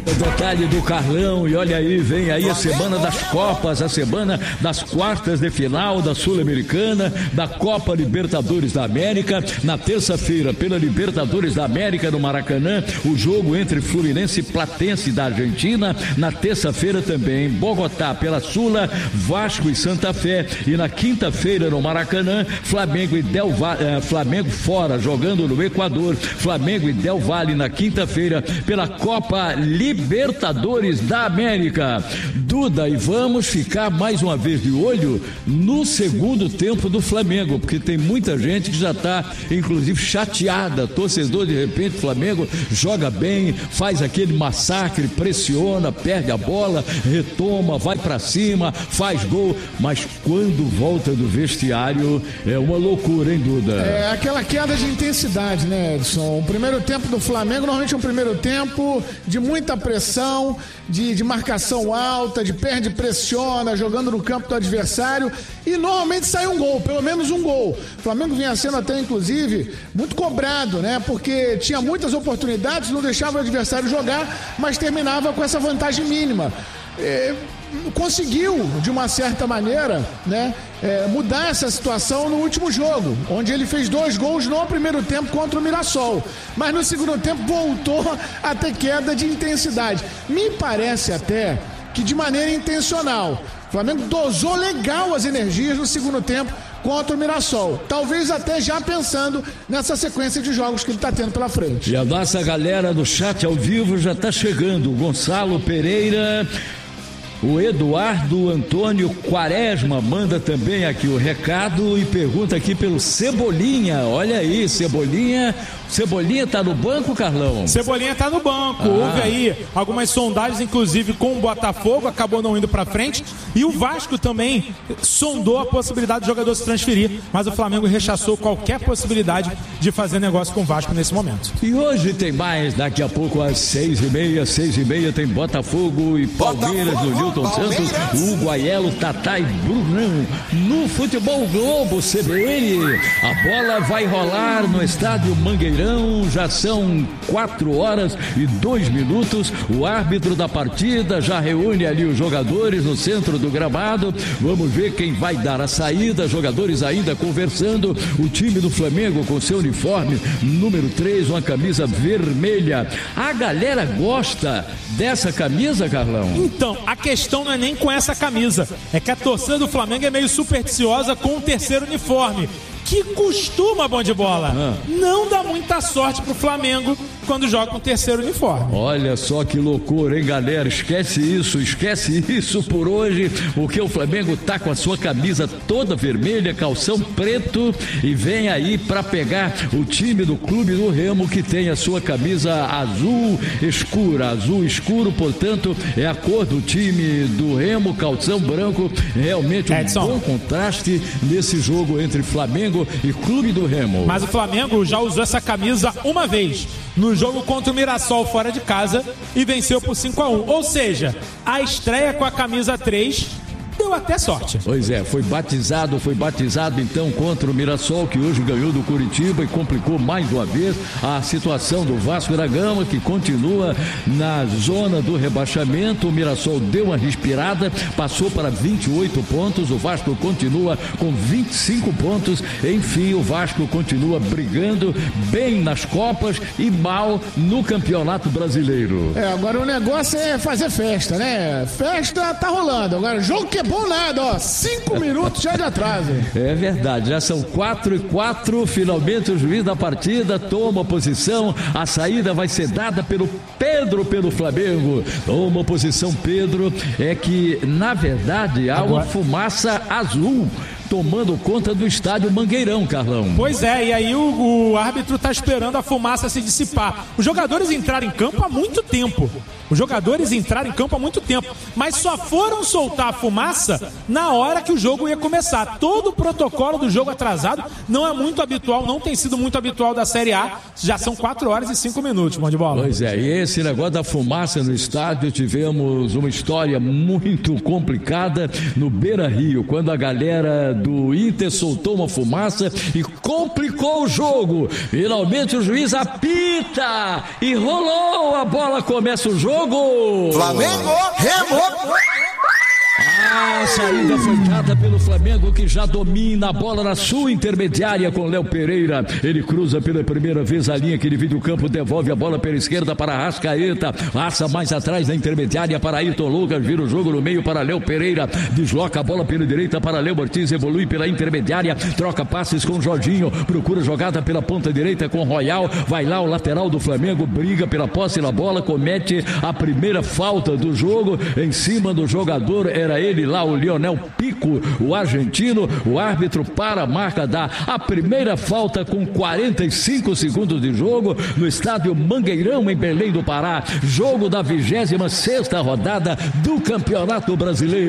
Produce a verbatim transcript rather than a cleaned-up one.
Detalhe do Carlão, e olha aí, vem aí a semana das Copas, a semana das quartas de final da Sul-Americana, da Copa Libertadores da América. Na terça-feira, pela Libertadores da América no Maracanã, o jogo entre Fluminense e Platense da Argentina. Na terça-feira também em Bogotá, pela Sula, Vasco e Santa Fé. E na quinta-feira no Maracanã, Flamengo e Del Valle, eh, Flamengo fora, jogando no Equador. Flamengo e Del Valle na quinta-feira pela Copa Libertadores Libertadores da América. Duda, e vamos ficar mais uma vez de olho no segundo tempo do Flamengo, porque tem muita gente que já está, inclusive, chateada. Torcedor, de repente, o Flamengo joga bem, faz aquele massacre, pressiona, perde a bola, retoma, vai para cima, faz gol, mas quando volta do vestiário é uma loucura, hein, Duda? É aquela queda de intensidade, né, Edson? O primeiro tempo do Flamengo normalmente é um primeiro tempo de muita pressão, de, de marcação alta, de perde, pressiona, jogando no campo do adversário, e normalmente sai um gol, pelo menos um gol. O Flamengo vinha sendo até, inclusive, muito cobrado, né? Porque tinha muitas oportunidades, não deixava o adversário jogar, mas terminava com essa vantagem mínima. É, conseguiu, de uma certa maneira, né, é, mudar essa situação no último jogo, onde ele fez dois gols no primeiro tempo contra o Mirassol, mas no segundo tempo voltou a ter queda de intensidade. Me parece até que de maneira intencional. O Flamengo dosou legal as energias no segundo tempo contra o Mirassol, talvez até já pensando nessa sequência de jogos que ele está tendo pela frente. E a nossa galera do chat ao vivo já está chegando. O Gonçalo Pereira, o Eduardo Antônio Quaresma manda também aqui o recado e pergunta aqui pelo Cebolinha. Olha aí, Cebolinha. Cebolinha tá no banco, Carlão? Cebolinha tá no banco. Ah. Houve aí algumas sondagens, inclusive com o Botafogo, acabou não indo pra frente. E o Vasco também sondou a possibilidade do jogador se transferir, mas o Flamengo rechaçou qualquer possibilidade de fazer negócio com o Vasco nesse momento. E hoje tem mais, daqui a pouco às seis e meia, seis e meia tem Botafogo e Palmeiras no Newton Santos, Hugo Aiello, Tatá e Brunão. No Futebol Globo C B N, a bola vai rolar no estádio Mangueirão. Já são quatro horas e dois minutos. O árbitro da partida já reúne ali os jogadores no centro do gramado. Vamos ver quem vai dar a saída. Jogadores ainda conversando. O time do Flamengo com seu uniforme número três, uma camisa vermelha. A galera gosta dessa camisa, Carlão? Então, a questão não é nem com essa camisa, é que a torcida do Flamengo é meio supersticiosa com o terceiro uniforme, que costuma, bom de bola, ah. não dá muita sorte pro Flamengo quando joga com o terceiro uniforme. Olha só que loucura, hein, galera? Esquece isso, esquece isso por hoje, porque o Flamengo tá com a sua camisa toda vermelha, calção preto, e vem aí para pegar o time do Clube do Remo, que tem a sua camisa azul escura, azul escuro, portanto, é a cor do time do Remo, calção branco, realmente um Edson. bom contraste nesse jogo entre Flamengo e Clube do Remo. Mas o Flamengo já usou essa camisa uma vez no jogo contra o Mirassol fora de casa e venceu por cinco a um. Ou seja, a estreia com a camisa três deu até sorte. Pois é, foi batizado, foi batizado então contra o Mirassol, que hoje ganhou do Curitiba e complicou mais uma vez a situação do Vasco da Gama, que continua na zona do rebaixamento. O Mirassol deu uma respirada, passou para vinte e oito pontos, o Vasco continua com vinte e cinco pontos, enfim, o Vasco continua brigando bem nas Copas e mal no Campeonato Brasileiro. É, agora o negócio é fazer festa, né? Festa tá rolando, agora jogo que é bom nada, ó, cinco minutos já de atraso. É verdade, já são quatro e quatro, finalmente o juiz da partida toma posição, a saída vai ser dada pelo Pedro, pelo Flamengo. Toma posição Pedro, é que na verdade há Agora... uma fumaça azul tomando conta do estádio Mangueirão, Carlão. Pois é, e aí o, o árbitro está esperando a fumaça se dissipar. Os jogadores entraram em campo há muito tempo. Os jogadores entraram em campo há muito tempo, mas só foram soltar a fumaça na hora que o jogo ia começar. Todo o protocolo do jogo atrasado não é muito habitual, não tem sido muito habitual da Série A. Já são quatro horas e cinco minutos, mão de bola. Pois é, e esse negócio da fumaça no estádio, tivemos uma história muito complicada no Beira-Rio, quando a galera do Inter soltou uma fumaça e complicou o jogo. Finalmente o juiz apita e rolou, a bola começa o jogo. jogo! Flamengo, Remo! A saída foi dada pelo Flamengo, que já domina a bola na sua intermediária com Léo Pereira. Ele cruza pela primeira vez a linha que divide o campo, devolve a bola pela esquerda para Arrascaeta, passa mais atrás na intermediária para Ayrton Lucas, vira o jogo no meio para Léo Pereira, desloca a bola pela direita para Léo Ortiz, evolui pela intermediária, troca passes com Jorginho, procura jogada pela ponta direita com Royal, vai lá o lateral do Flamengo, briga pela posse na bola, comete a primeira falta do jogo em cima do jogador, era ele lá, o Lionel Pico, o argentino. O árbitro para a marca da a primeira falta com quarenta e cinco segundos de jogo no estádio Mangueirão, em Belém do Pará, jogo da vigésima sexta rodada do Campeonato Brasileiro.